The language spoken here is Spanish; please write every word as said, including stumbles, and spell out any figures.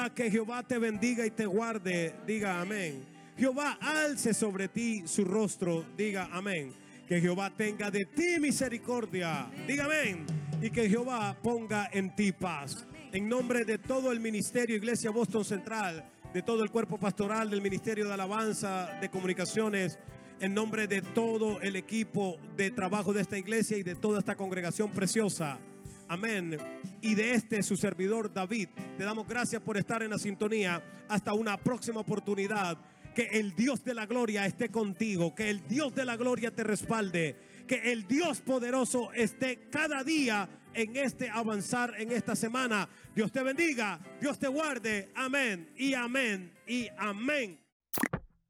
Que Jehová te bendiga y te guarde, diga amén. Jehová alce sobre ti su rostro, diga amén. Que Jehová tenga de ti misericordia, diga amén. Y que Jehová ponga en ti paz. En nombre de todo el ministerio Iglesia Boston Central, de todo el cuerpo pastoral del Ministerio de Alabanza, de Comunicaciones, en nombre de todo el equipo de trabajo de esta iglesia y de toda esta congregación preciosa, amén, y de este su servidor David, te damos gracias por estar en la sintonía. Hasta una próxima oportunidad. Que el Dios de la gloria esté contigo, que el Dios de la gloria te respalde, que el Dios poderoso esté cada día en este avanzar en esta semana. Dios te bendiga, Dios te guarde, amén y amén y amén.